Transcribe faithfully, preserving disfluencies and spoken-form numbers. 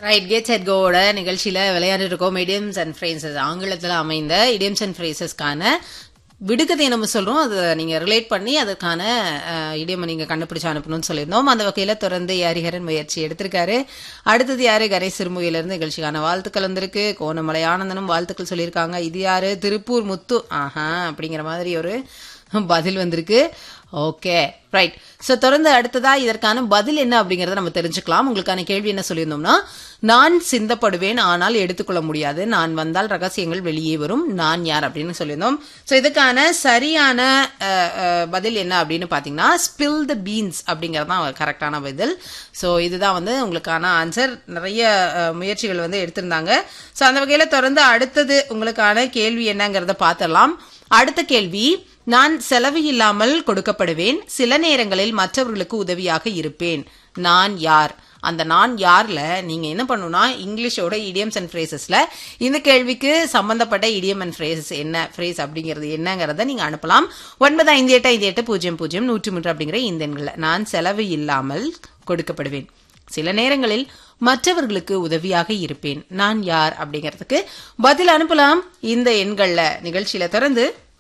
Right get set கோட நிகழ்ச்சியில விளையாண்டு இருக்கோம். இடியம்ஸ் அண்ட் ஃப்ரேசஸ் ஆங்கிலத்தில் அமைந்த இடியம்ஸ் அண்ட் ஃப்ரேசஸ்க்கான விடுகதையை நம்ம சொல்றோம். அதை நீங்க ரிலேட் பண்ணி அதற்கான இடியம் நீங்க கண்டுபிடிச்சு அனுப்பணும்னு சொல்லியிருந்தோம். அந்த வகையில தொடர்ந்து ஹரிஹரன் முயற்சி எடுத்திருக்காரு. அடுத்தது யாரு? கணேஷ் சிறுமுகையில இருந்து நிகழ்ச்சிக்கான வாழ்த்துக்கள் வந்திருக்கு. கோணமலை ஆனந்தனும் வாழ்த்துக்கள் சொல்லியிருக்காங்க. இது யாரு? திருப்பூர் முத்து. ஆஹா அப்படிங்கிற மாதிரி ஒரு பதில் வந்திருக்கு. Okay right. சோ தொடர்ந்து அடுத்ததா இதற்கான பதில் என்ன அப்படிங்கறத நம்ம தெரிஞ்சுக்கலாம். உங்களுக்கான கேள்வி என்ன சொல்லியிருந்தோம்னா, நான் சிந்தப்படுவேன் ஆனால் எடுத்துக்கொள்ள முடியாது, நான் வந்தால் ரகசியங்கள் வெளியே வரும், நான் யார் அப்படின்னு சொல்லியிருந்தோம். சோ இதுக்கான சரியான பதில் என்ன அப்படின்னு பாத்தீங்கன்னா, ஸ்பில் த பீன்ஸ் அப்படிங்கறதுதான் கரெக்டான பதில். சோ இதுதான் வந்து உங்களுக்கான ஆன்சர். நிறைய முயற்சிகள் வந்து எடுத்திருந்தாங்க. சோ அந்த வகையில தொடர்ந்து அடுத்தது உங்களுக்கான கேள்வி என்னங்கறத பாத்திரலாம். அடுத்த கேள்வி, நான் செலவு இல்லாமல் கொடுக்கப்படுவேன், சில நேரங்களில் மற்றவர்களுக்கு உதவியாக இருப்பேன், நான் யார்? அந்த நான் யார்ல நீங்க என்ன பண்ணணும்னா, இங்கிலீஷோட இடியம்ஸ் அண்ட் ஃப்ரேசஸ்ல இந்த கேள்விக்கு சம்பந்தப்பட்ட இடியம் அண்ட் ஃப்ரேசஸ் என்ன ஃப்ரேஸ் அப்படிங்கிறது என்னங்கறத நீங்க அனுப்பலாம். ஒன்பது ஐந்து எட்டு ஐந்து எட்டு பூஜ்ஜியம் பூஜ்ஜியம் நூற்றி மூன்று அப்படிங்கிற இந்த எண்கள்ல. நான் செலவு இல்லாமல் கொடுக்கப்படுவேன், சில நேரங்களில் மற்றவர்களுக்கு உதவியாக இருப்பேன், நான் யார் அப்படிங்கிறதுக்கு பதில் அனுப்பலாம் இந்த எண்கள்ல. நிகழ்ச்சியில தொடர்ந்து